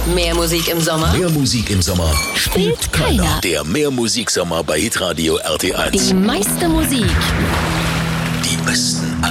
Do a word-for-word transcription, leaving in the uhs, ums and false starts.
Mehr Musik im Sommer Mehr Musik im Sommer spielt keiner. Der Mehr Musiksommer bei Hitradio R T eins. Die meiste Musik Die besten